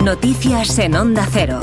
Noticias en Onda Cero.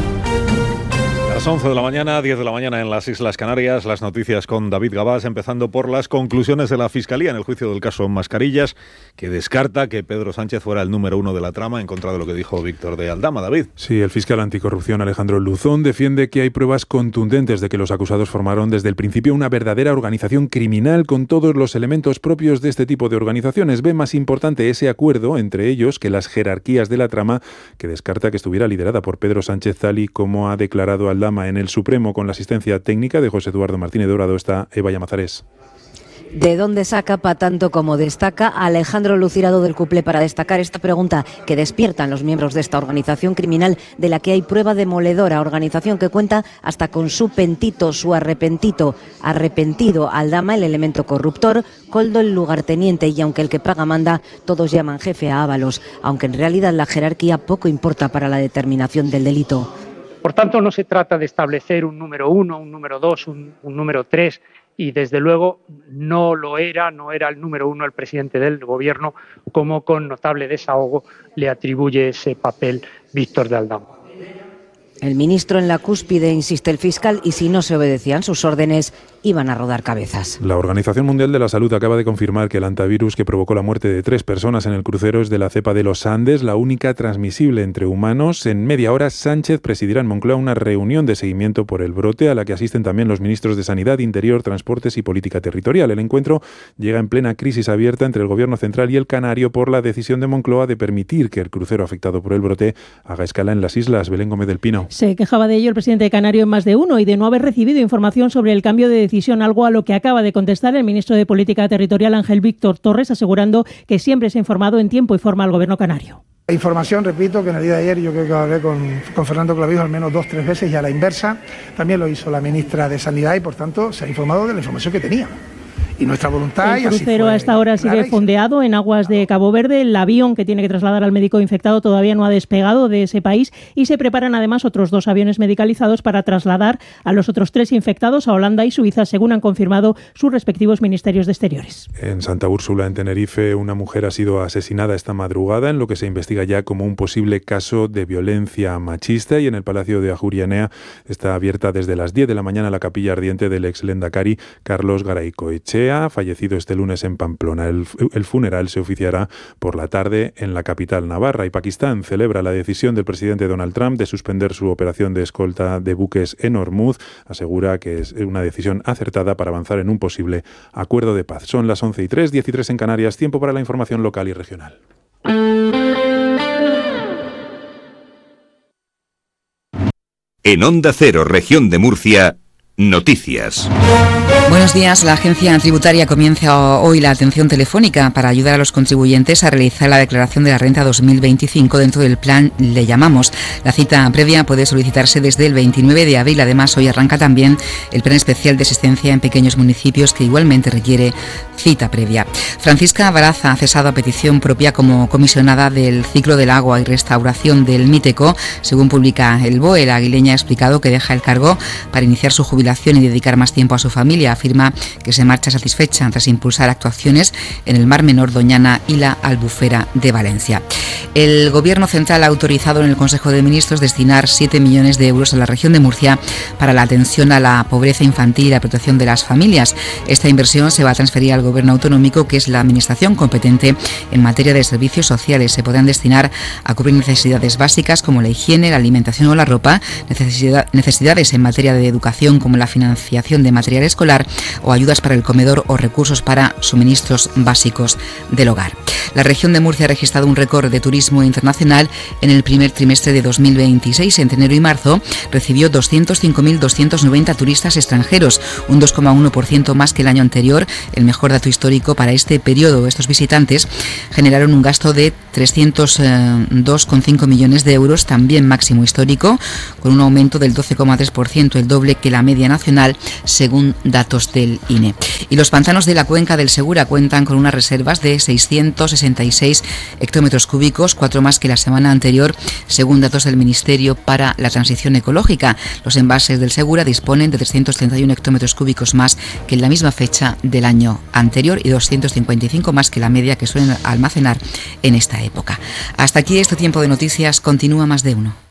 Las 11 de la mañana, 10 de la mañana en las Islas Canarias, las noticias con David Gabás, empezando por las conclusiones de la Fiscalía en el juicio del caso Mascarillas, que descarta que Pedro Sánchez fuera el número uno de la trama, en contra de lo que dijo Víctor de Aldama. David. Sí, el fiscal anticorrupción Alejandro Luzón defiende que hay pruebas contundentes de que los acusados formaron desde el principio una verdadera organización criminal con todos los elementos propios de este tipo de organizaciones. Ve más importante ese acuerdo entre ellos que las jerarquías de la trama, que descarta que estuviera liderada por Pedro Sánchez, tal y como ha declarado Aldama en el Supremo. Con la asistencia técnica de José Eduardo Martínez Dorado está Eva Llamazares. ¿De dónde saca para tanto como destaca Alejandro Lucirado del Cuplé para destacar esta pregunta que despiertan los miembros de esta organización criminal de la que hay prueba demoledora? Organización que cuenta hasta con su pentito, su arrepentido Aldama, el elemento corruptor, Koldo el lugarteniente, y aunque el que paga manda, todos llaman jefe a Ábalos, aunque en realidad la jerarquía poco importa para la determinación del delito. Por tanto, no se trata de establecer un número 1, un número 2, un número 3, y desde luego no era el número 1 el presidente del gobierno, como con notable desahogo le atribuye ese papel Víctor de Aldama. El ministro en la cúspide, insiste el fiscal, y si no se obedecían sus órdenes, iban a rodar cabezas. La Organización Mundial de la Salud acaba de confirmar que el hantavirus que provocó la muerte de 3 personas en el crucero es de la cepa de los Andes, la única transmisible entre humanos. En media hora, Sánchez presidirá en Moncloa una reunión de seguimiento por el brote, a la que asisten también los ministros de Sanidad, Interior, Transportes y Política Territorial. El encuentro llega en plena crisis abierta entre el Gobierno central y el canario por la decisión de Moncloa de permitir que el crucero afectado por el brote haga escala en las islas. Belén Gómez del Pino. Se quejaba de ello el presidente de Canario en Más de Uno y de no haber recibido información sobre el cambio de decisión, algo a lo que acaba de contestar el ministro de Política Territorial, Ángel Víctor Torres, asegurando que siempre se ha informado en tiempo y forma al Gobierno canario. La información, repito, que en el día de ayer yo creo que hablé con Fernando Clavijo al menos 2 o 3 veces, y a la inversa también lo hizo la ministra de Sanidad, y por tanto se ha informado de la información que tenía. Y nuestra voluntad. El crucero a esta hora sigue fondeado en aguas de Cabo Verde. El avión que tiene que trasladar al médico infectado todavía no ha despegado de ese país, y se preparan además otros 2 aviones medicalizados para trasladar a los otros 3 infectados a Holanda y Suiza, según han confirmado sus respectivos ministerios de Exteriores. En Santa Úrsula, en Tenerife, una mujer ha sido asesinada esta madrugada, en lo que se investiga ya como un posible caso de violencia machista, y en el Palacio de Ajurianea está abierta desde las 10 de la mañana la capilla ardiente del ex lendakari Carlos Garaycoechea, fallecido este lunes en Pamplona. El funeral se oficiará por la tarde en la capital navarra. Y Pakistán celebra la decisión del presidente Donald Trump de suspender su operación de escolta de buques en Hormuz. Asegura que es una decisión acertada para avanzar en un posible acuerdo de paz. Son las 11:03, 10:03 en Canarias. Tiempo para la información local y regional. En Onda Cero, región de Murcia, noticias. Buenos días. La agencia tributaria comienza hoy la atención telefónica para ayudar a los contribuyentes a realizar la declaración de la renta 2025 dentro del plan Le Llamamos. La cita previa puede solicitarse desde el 29 de abril. Además, hoy arranca también el plan especial de asistencia en pequeños municipios, que igualmente requiere cita previa. Francisca Baraza ha cesado a petición propia como comisionada del ciclo del agua y restauración del Míteco. Según publica el BOE, la aguileña ha explicado que deja el cargo para iniciar su jubilación y dedicar más tiempo a su familia. Afirma que se marcha satisfecha tras impulsar actuaciones en el Mar Menor, Doñana y la Albufera de Valencia. El Gobierno central ha autorizado en el Consejo de Ministros destinar 7 millones de euros a la región de Murcia para la atención a la pobreza infantil y la protección de las familias. Esta inversión se va a transferir al Gobierno autonómico, que es la administración competente en materia de servicios sociales. Se podrán destinar a cubrir necesidades básicas como la higiene, la alimentación o la ropa, necesidades en materia de educación como la financiación de material escolar o ayudas para el comedor o recursos para suministros básicos del hogar. La región de Murcia ha registrado un récord de turismo internacional en el primer trimestre de 2026. Entre enero y marzo recibió 205.290 turistas extranjeros, un 2,1% más que el año anterior, el mejor dato histórico para este periodo. Estos visitantes generaron un gasto de 302,5 millones de euros, también máximo histórico, con un aumento del 12,3%, el doble que la media nacional, según datos datos del INE. Y los pantanos de la cuenca del Segura cuentan con unas reservas de 666 hectómetros cúbicos, 4 más que la semana anterior, según datos del Ministerio para la Transición Ecológica. Los embalses del Segura disponen de 331 hectómetros cúbicos más que en la misma fecha del año anterior y 255 más que la media que suelen almacenar en esta época. Hasta aquí este tiempo de noticias. Continúa Más de Uno.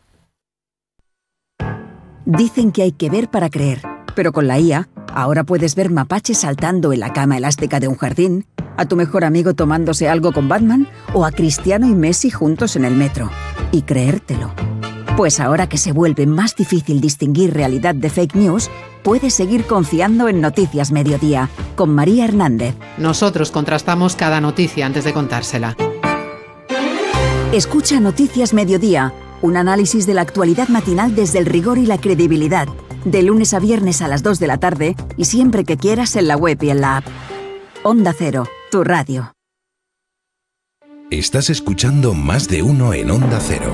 Dicen que hay que ver para creer, pero con la IA, ahora puedes ver mapaches saltando en la cama elástica de un jardín, a tu mejor amigo tomándose algo con Batman o a Cristiano y Messi juntos en el metro. Y creértelo. Pues ahora que se vuelve más difícil distinguir realidad de fake news, puedes seguir confiando en Noticias Mediodía, con María Hernández. Nosotros contrastamos cada noticia antes de contársela. Escucha Noticias Mediodía, un análisis de la actualidad matinal desde el rigor y la credibilidad, de lunes a viernes a las 2 de la tarde y siempre que quieras en la web y en la app. Onda Cero, tu radio. Estás escuchando Más de Uno en Onda Cero.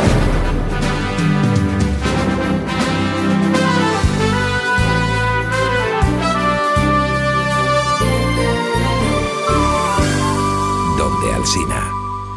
Donde Alsina.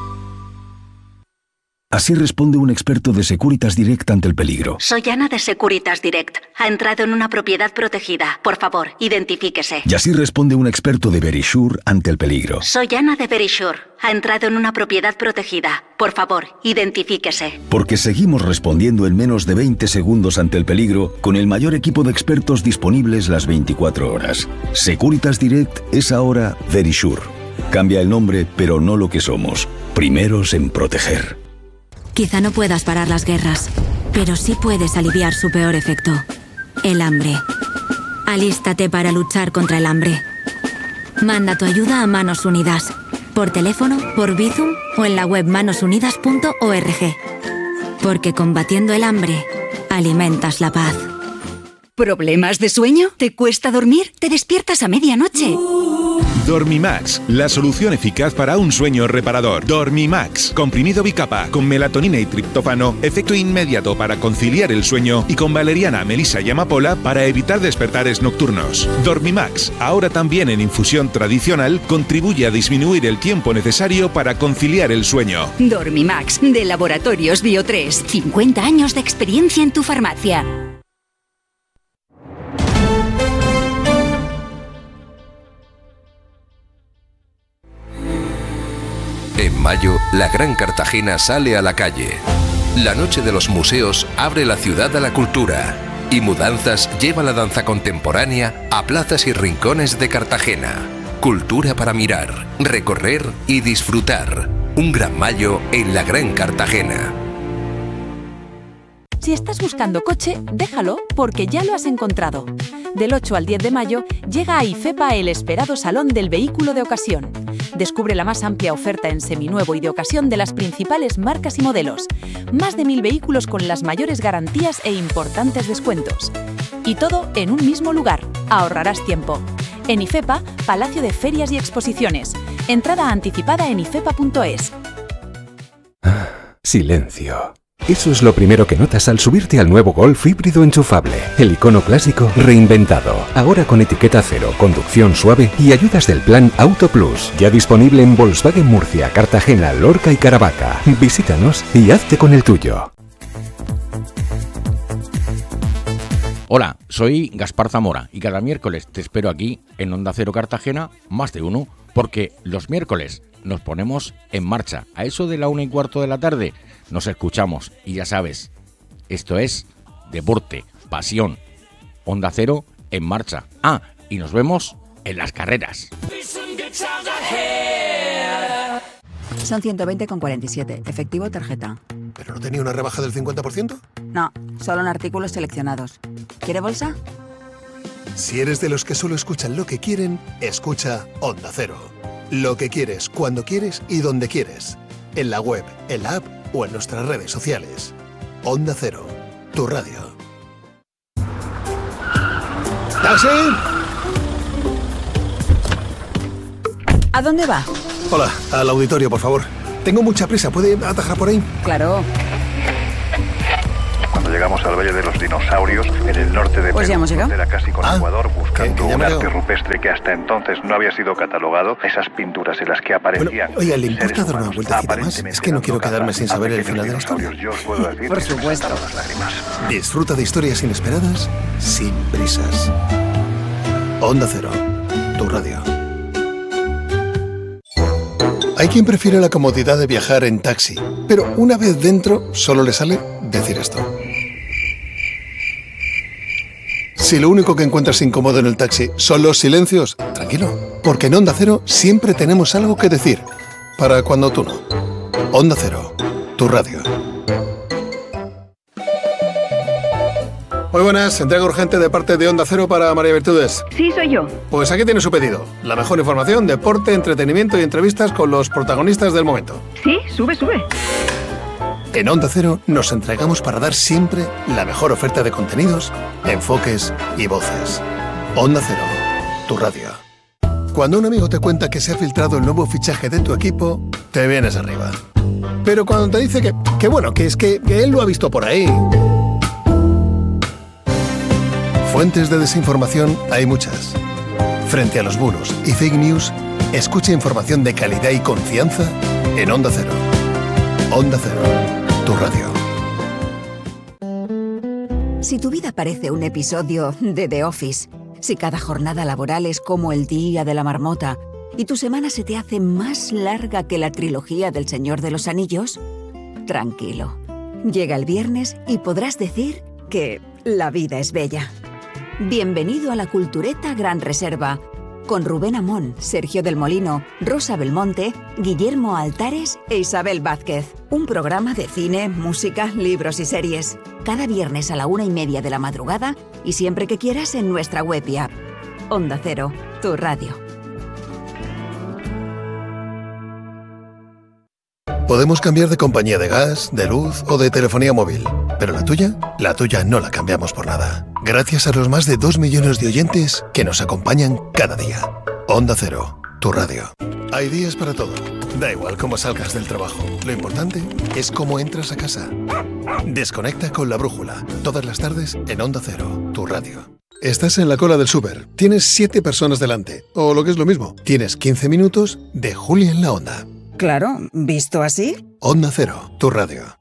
Así responde un experto de Securitas Direct ante el peligro. Soy Ana de Securitas Direct. Ha entrado en una propiedad protegida. Por favor, identifíquese. Y así responde un experto de Verisure ante el peligro. Soy Ana de Verisure. Ha entrado en una propiedad protegida. Por favor, identifíquese. Porque seguimos respondiendo en menos de 20 segundos ante el peligro con el mayor equipo de expertos disponibles las 24 horas. Securitas Direct es ahora Verisure. Cambia el nombre, pero no lo que somos. Primeros en proteger. Quizá no puedas parar las guerras, pero sí puedes aliviar su peor efecto, el hambre. Alístate para luchar contra el hambre. Manda tu ayuda a Manos Unidas, por teléfono, por Bizum o en la web manosunidas.org. Porque combatiendo el hambre, alimentas la paz. ¿Problemas de sueño? ¿Te cuesta dormir? ¿Te despiertas a medianoche? Dormimax, la solución eficaz para un sueño reparador. Dormimax, comprimido bicapa, con melatonina y triptófano, efecto inmediato para conciliar el sueño y con valeriana, melisa y amapola para evitar despertares nocturnos. Dormimax, ahora también en infusión tradicional, contribuye a disminuir el tiempo necesario para conciliar el sueño. Dormimax, de Laboratorios Bio3, 50 años de experiencia en tu farmacia. En mayo, la Gran Cartagena sale a la calle. La Noche de los Museos abre la ciudad a la cultura. Y Mudanzas lleva la danza contemporánea a plazas y rincones de Cartagena. Cultura para mirar, recorrer y disfrutar. Un gran mayo en la Gran Cartagena. Si estás buscando coche, déjalo porque ya lo has encontrado. Del 8 al 10 de mayo llega a IFEPA el esperado Salón del Vehículo de Ocasión. Descubre la más amplia oferta en seminuevo y de ocasión de las principales marcas y modelos. Más de 1000 vehículos con las mayores garantías e importantes descuentos. Y todo en un mismo lugar. Ahorrarás tiempo. En IFEPA, Palacio de Ferias y Exposiciones. Entrada anticipada en ifepa.es. Silencio. Eso es lo primero que notas al subirte al nuevo Golf híbrido enchufable. El icono clásico reinventado. Ahora con etiqueta cero, conducción suave y ayudas del plan Auto Plus. Ya disponible en Volkswagen Murcia, Cartagena, Lorca y Caravaca. Visítanos y hazte con el tuyo. Hola, soy Gaspar Zamora y cada miércoles te espero aquí en Onda Cero Cartagena, Más de Uno, porque los miércoles nos ponemos en marcha. A eso de la 1:15 de la tarde nos escuchamos y ya sabes, esto es deporte, pasión, Onda Cero en marcha. Ah, y nos vemos en las carreras. Son 120,47, efectivo o tarjeta. ¿Pero no tenía una rebaja del 50%? No, solo en artículos seleccionados. ¿Quiere bolsa? Si eres de los que solo escuchan lo que quieren, escucha Onda Cero. Lo que quieres, cuando quieres y donde quieres. En la web, en la app o en nuestras redes sociales. Onda Cero, tu radio. ¡Taxi! ¿A dónde va? Hola, al auditorio, por favor. Tengo mucha prisa, ¿puede atajar por ahí? Claro. cuando llegamos al Valle de los Dinosaurios, en el norte de Pues ya Perú, hemos llegado. frontera casi con Ecuador, buscando que ya un me arte veo. rupestre que hasta entonces no había sido catalogado. Esas pinturas en las que aparecían... Oiga, ¿le importa seres dar una humanos vueltecita más? aparentemente Es que no quiero dando quedarme caza sin a saber el pequeños final de la historia. dinosaurios. Yo os puedo decir Por que se me supuesto. saltaron las lágrimas. Disfruta de historias inesperadas sin prisas. Onda Cero, tu radio. Hay quien prefiere la comodidad de viajar en taxi, pero una vez dentro solo le sale decir esto. Si lo único que encuentras incómodo en el taxi son los silencios, tranquilo, porque en Onda Cero siempre tenemos algo que decir, para cuando tú no. Onda Cero, tu radio. Muy buenas, entrega urgente de parte de Onda Cero para María Virtudes. Sí, soy yo. Pues aquí tiene su pedido. La mejor información, deporte, entretenimiento y entrevistas con los protagonistas del momento. Sí, sube. En Onda Cero nos entregamos para dar siempre la mejor oferta de contenidos, enfoques y voces. Onda Cero, tu radio. Cuando un amigo te cuenta que se ha filtrado el nuevo fichaje de tu equipo, te vienes arriba. Pero cuando te dice que él lo ha visto por ahí... Fuentes de desinformación hay muchas. Frente a los bulos y fake news, escucha información de calidad y confianza en Onda Cero. Onda Cero, tu radio. Si tu vida parece un episodio de The Office, si cada jornada laboral es como el día de la marmota y tu semana se te hace más larga que la trilogía del Señor de los Anillos, tranquilo. Llega el viernes y podrás decir que la vida es bella. Bienvenido a la Cultureta Gran Reserva, con Rubén Amón, Sergio del Molino, Rosa Belmonte, Guillermo Altares e Isabel Vázquez. Un programa de cine, música, libros y series. Cada viernes a la 1:30 de la madrugada y siempre que quieras en nuestra web y app. Onda Cero, tu radio. Podemos cambiar de compañía de gas, de luz o de telefonía móvil, pero la tuya no la cambiamos por nada. Gracias a los más de 2 millones de oyentes que nos acompañan cada día. Onda Cero, tu radio. Hay días para todo. Da igual cómo salgas del trabajo. Lo importante es cómo entras a casa. Desconecta con La Brújula. Todas las tardes en Onda Cero, tu radio. Estás en la cola del súper. Tienes 7 personas delante. O lo que es lo mismo, tienes 15 minutos de Julia en la Onda. Claro, ¿visto así? Onda Cero, tu radio.